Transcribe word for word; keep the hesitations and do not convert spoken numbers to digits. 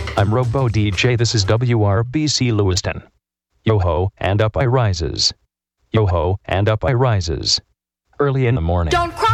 I'm Robo D J, this is W R B C Lewiston. Yo-ho, and up I rises. Yo-ho, and up I rises. Early in the morning. Don't cry.